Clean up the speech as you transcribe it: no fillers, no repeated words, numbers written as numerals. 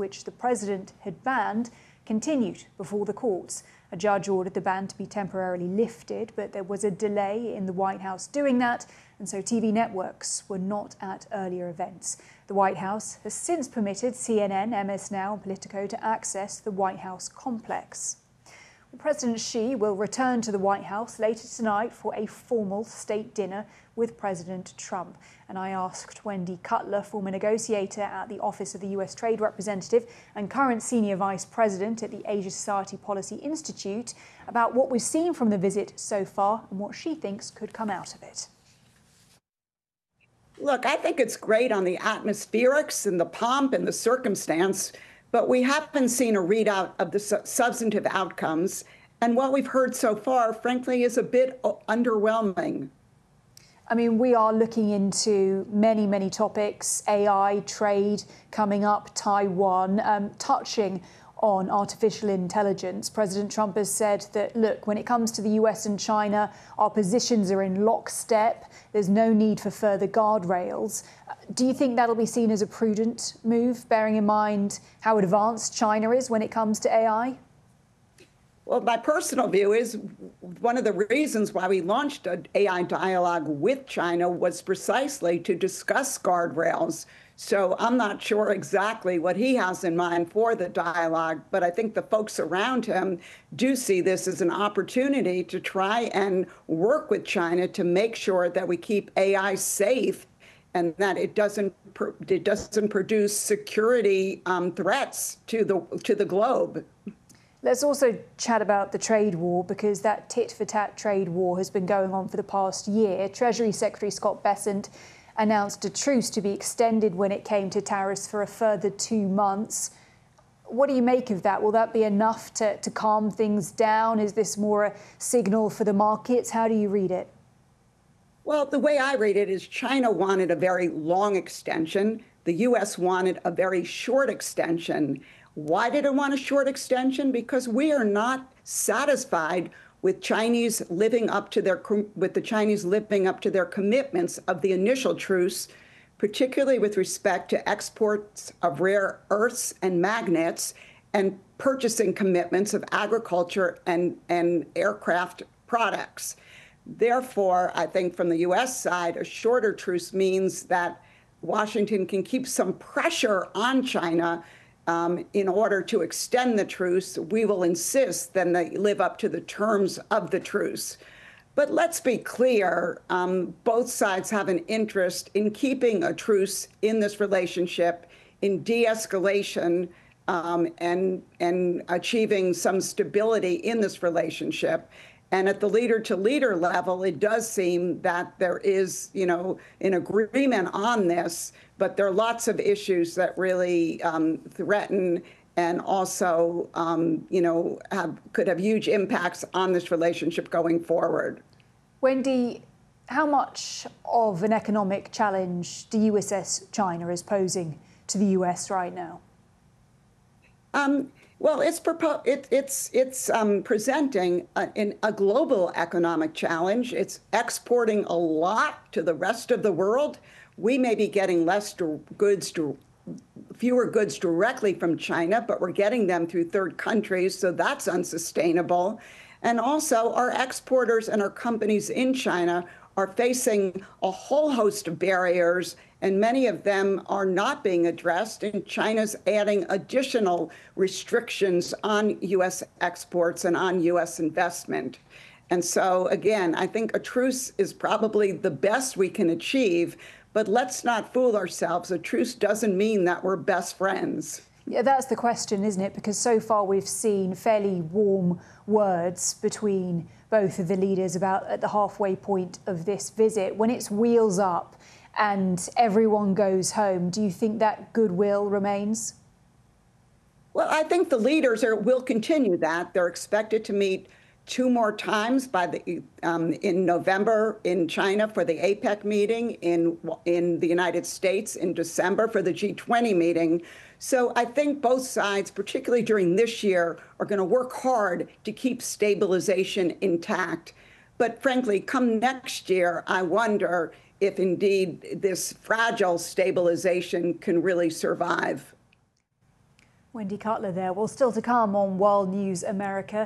which the president had banned, continued before the courts. A judge ordered the ban to be temporarily lifted, but there was a delay in the White House doing that, and so TV networks were not at earlier events. The White House has since permitted CNN, MS Now and Politico to access the White House complex. President Xi will return to the White House later tonight for a formal state dinner with President Trump. And I asked Wendy Cutler, former negotiator at the Office of the US Trade Representative and current senior vice president at the Asia Society Policy Institute, about what we've seen from the visit so far and what she thinks could come out of it. Look, I think it's great on the atmospherics and the pomp and the circumstance, but we haven't seen a readout of the substantive outcomes. And what we've heard so far, frankly, is a bit underwhelming. I mean, we are looking into many, many topics, AI, trade coming up, Taiwan, touching on artificial intelligence. President Trump has said that, look, when it comes to the US and China, our positions are in lockstep. There's no need for further guardrails. Do you think that'll be seen as a prudent move, bearing in mind how advanced China is when it comes to AI? Well, my personal view is one of the reasons why we launched an AI dialogue with China was precisely to discuss guardrails. So I'm not sure exactly what he has in mind for the dialogue, but I think the folks around him do see this as an opportunity to try and work with China to make sure that we keep AI safe and that it doesn't produce security threats to the globe. Let's also chat about the trade war, because that tit-for-tat trade war has been going on for the past year. Treasury Secretary Scott Bessent announced a truce to be extended when it came to tariffs for a further 2 months. What do you make of that? Will that be enough to calm things down? Is this more a signal for the markets? How do you read it? Well, the way I read it is China wanted a very long extension. The U.S. wanted a very short extension. Why did it want a short extension? Because we are not satisfied with the Chinese living up to their commitments of the initial truce, particularly with respect to exports of rare earths and magnets and purchasing commitments of agriculture and aircraft products. Therefore, I think from the U.S. side, a shorter truce means that Washington can keep some pressure on China in order to extend the truce. We will insist that they live up to the terms of the truce. But let's be clear, both sides have an interest in keeping a truce in this relationship, in de-escalation, and achieving some stability in this relationship. And at the leader-to-leader level, it does seem that there is, an agreement on this, but there are lots of issues that really threaten and also, could have huge impacts on this relationship going forward. Wendy, how much of an economic challenge do you assess China is posing to the US right now? Well, it's presenting a global economic challenge. It's exporting a lot to the rest of the world. We may be getting fewer goods directly from China, but we're getting them through third countries, so that's unsustainable. And also, our exporters and our companies in China are facing a whole host of barriers, and many of them are not being addressed, and China's adding additional restrictions on U.S. exports and on U.S. investment. And so, again, I think a truce is probably the best we can achieve, but let's not fool ourselves. A truce doesn't mean that we're best friends. Yeah, that's the question, isn't it? Because so far we've seen fairly warm words between both of the leaders about at the halfway point of this visit. When it's wheels up and everyone goes home, do you think that goodwill remains? Well, I think the leaders will continue that. They're expected to meet 2 more times in November in China for the APEC meeting, in the United States in December for the G20 meeting. So I think both sides, particularly during this year, are going to work hard to keep stabilization intact. But frankly, come next year, I wonder if indeed this fragile stabilization can really survive. Wendy Cutler there. Well, still to come on World News America.